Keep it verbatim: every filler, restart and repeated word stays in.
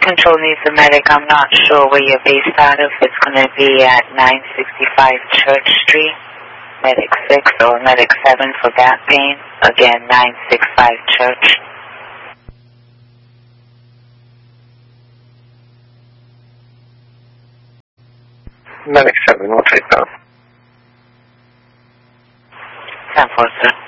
control needs a medic. I'm not sure where you're based out of. It's going to be at nine sixty-five Church Street, Medic six or Medic seven for back pain. Again, nine sixty-five Church. Medic seven, we'll take that. ten four, sir.